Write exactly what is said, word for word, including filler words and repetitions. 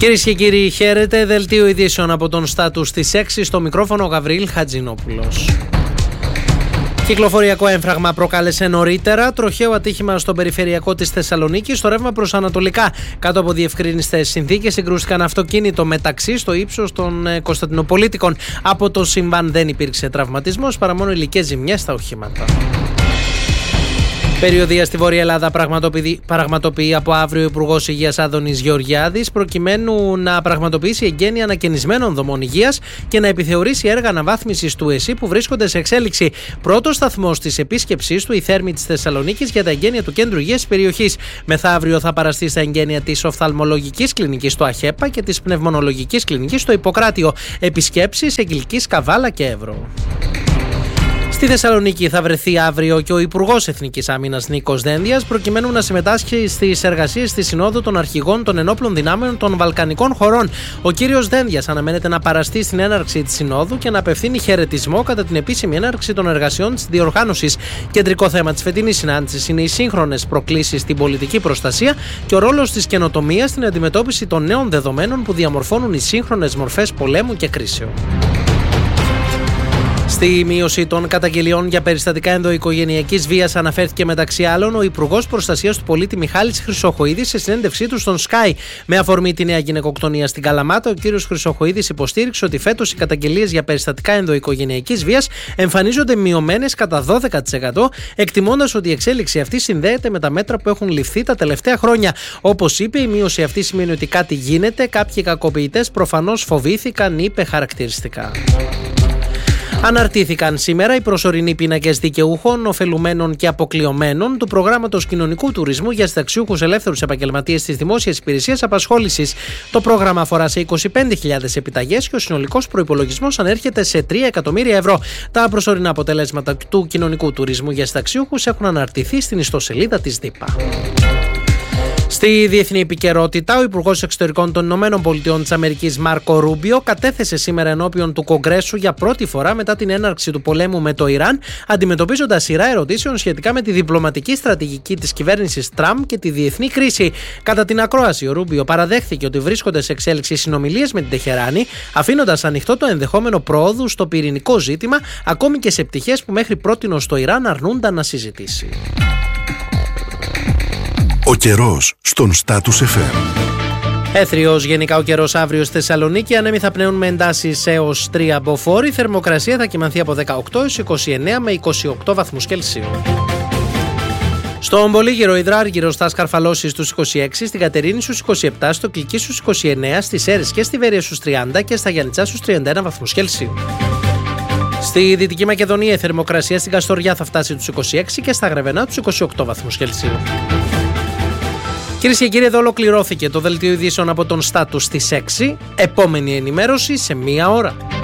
Κυρίες και κύριοι, χαίρετε. Δελτίο ειδήσεων από τον Στάτους στις έξι, στο μικρόφωνο Γαβρίλ Χατζηνόπουλος. Κυκλοφοριακό έμφραγμα προκάλεσε νωρίτερα τροχαίο ατύχημα στον περιφερειακό της Θεσσαλονίκης. Στο ρεύμα προς ανατολικά, κάτω από διευκρίνιστες συνθήκες, συγκρούστηκαν αυτοκίνητο μεταξύ στο ύψος των Κωνσταντινοπολίτικων. Από το συμβάν δεν υπήρξε τραυματισμός, παρά μόνο υλικές ζημιές στα οχήματα. Περιοδεία στη Βόρεια Ελλάδα πραγματοποιεί, πραγματοποιεί από αύριο ο Υπουργός Υγείας Άδωνης Γεωργιάδης, προκειμένου να πραγματοποιήσει εγγένεια ανακαινισμένων δομών υγείας και να επιθεωρήσει έργα αναβάθμισης του ΕΣΥ που βρίσκονται σε εξέλιξη. Πρώτος σταθμός της επίσκεψής του, η Θέρμη της Θεσσαλονίκης, για τα εγγένεια του Κέντρου Υγείας της περιοχής. Μεθαύριο θα παραστεί στα εγγένεια της Οφθαλμολογικής Κλινικής στο ΑΧΕΠΑ και της Πνευμονολογικής Κλινικής στο Ιπποκράτιο. Επισκέψεις Αγγλικής, Καβάλα και Εύρο. Στη Θεσσαλονίκη θα βρεθεί αύριο και ο Υπουργός Εθνικής Άμυνας Νίκος Δένδιας, προκειμένου να συμμετάσχει στις εργασίες της Συνόδου των Αρχηγών των Ενόπλων Δυνάμεων των Βαλκανικών χωρών. Ο κύριος Δένδιας αναμένεται να παραστεί στην έναρξη της Συνόδου και να απευθύνει χαιρετισμό κατά την επίσημη έναρξη των εργασιών της διοργάνωσης. Κεντρικό θέμα της φετινής συνάντησης είναι οι σύγχρονες προκλήσεις στην πολιτική προστασία και ο ρόλος της καινοτομίας στην αντιμετώπιση των νέων δεδομένων που διαμορφώνουν οι σύγχρονες μορφές πολέμου και κρίσεων. Στη μείωση των καταγγελιών για περιστατικά ενδοοικογενειακής βίας αναφέρθηκε μεταξύ άλλων ο Υπουργός Προστασίας του Πολίτη Μιχάλης Χρυσοχοΐδης σε συνέντευξή του στον Sky. Με αφορμή τη νέα γυναικοκτονία στην Καλαμάτα, ο κ. Χρυσοχοΐδης υποστήριξε ότι φέτος οι καταγγελίες για περιστατικά ενδοοικογενειακής βίας εμφανίζονται μειωμένες κατά δώδεκα τοις εκατό, εκτιμώντας ότι η εξέλιξη αυτή συνδέεται με τα μέτρα που έχουν ληφθεί τα τελευταία χρόνια. Όπως είπε, η μείωση αυτή σημαίνει ότι κάτι γίνεται, κάποιοι κακοποιητές προφανώς φοβήθηκαν, είπε χαρακτηριστικά. Αναρτήθηκαν σήμερα οι προσωρινοί πίνακες δικαιούχων, ωφελουμένων και αποκλειωμένων του προγράμματος κοινωνικού τουρισμού για συνταξιούχους ελεύθερους επαγγελματίες της δημόσιας υπηρεσίας απασχόλησης. Το πρόγραμμα αφορά σε είκοσι πέντε χιλιάδες επιταγές και ο συνολικός προϋπολογισμός ανέρχεται σε τρία εκατομμύρια ευρώ. Τα προσωρινά αποτελέσματα του κοινωνικού τουρισμού για συνταξιούχους έχουν αναρτηθεί στην ιστοσελίδα της ΔΥΠΑ. Στη διεθνή επικαιρότητα, ο Υπουργός Εξωτερικών των Ηνωμένων Πολιτειών της Αμερικής Μάρκο Ρούμπιο κατέθεσε σήμερα ενώπιον του Κογκρέσου για πρώτη φορά μετά την έναρξη του πολέμου με το Ιράν, αντιμετωπίζοντας σειρά ερωτήσεων σχετικά με τη διπλωματική στρατηγική της κυβέρνησης Τραμπ και τη διεθνή κρίση. Κατά την ακρόαση, ο Ρούμπιο παραδέχθηκε ότι βρίσκονται σε εξέλιξη συνομιλίες με την Τεχεράνη, αφήνοντας ανοιχτό το ενδεχόμενο προόδου στο πυρηνικό ζήτημα, ακόμη και σε πτυχές που μέχρι πρότινος το Ιράν αρνούνταν να συζητήσει. Ο καιρός στον Στάτους εφ εμ. Έθριος γενικά ο καιρός αύριο στη Θεσσαλονίκη. Ανέμοι θα πνέουν με εντάσεις έως τρία μποφόρ. Η θερμοκρασία θα κυμανθεί από δεκαοκτώ έως είκοσι εννέα με είκοσι οκτώ βαθμούς Κελσίου. Στον Πολύγυρο Υδράργυρο θα σκαρφαλώσει στους είκοσι έξι, στην Κατερίνη στους είκοσι επτά, στο Κιλκί στους είκοσι εννέα, στις Σέρρες και στη Βέρεια στους τριάντα και στα Γιαννιτσά στους τριάντα ένα βαθμούς Κελσίου. Στη Δυτική Μακεδονία η θερμοκρασία στην Καστοριά θα φτάσει τους είκοσι έξι και στα Γρεβενά τους είκοσι οκτώ βαθμούς Κελσίου. Κυρίες και κύριοι, εδώ ολοκληρώθηκε το δελτίο ειδήσεων από τον Στάτους στις έξι. Επόμενη ενημέρωση σε μία ώρα.